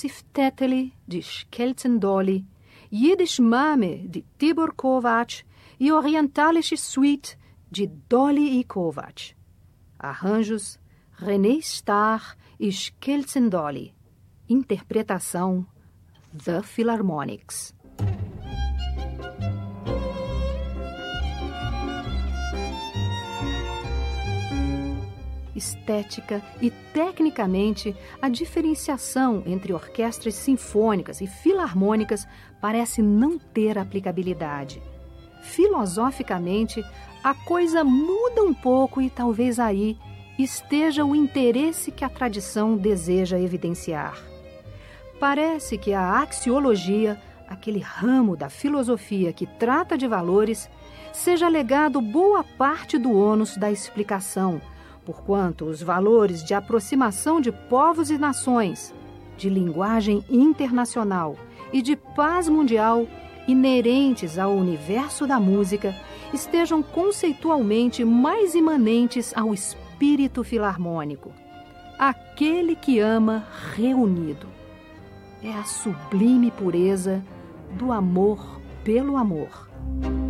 Sifteteli, de Skelzendoli, Yiddish Mame, de Tibor Kovacs e Orientalische Suite, de Dolly e Kovacs. Arranjos, René Starr e Skelzendoli. Interpretação, The Philharmonics. Estética e tecnicamente, a diferenciação entre orquestras sinfônicas e filarmônicas parece não ter aplicabilidade. Filosoficamente, a coisa muda um pouco e talvez aí esteja o interesse que a tradição deseja evidenciar. Parece que a axiologia, aquele ramo da filosofia que trata de valores, seja legado boa parte do ônus da explicação, porquanto os valores de aproximação de povos e nações, de linguagem internacional e de paz mundial inerentes ao universo da música estejam conceitualmente mais imanentes ao espírito filarmônico, aquele que ama reunido. É a sublime pureza do amor pelo amor.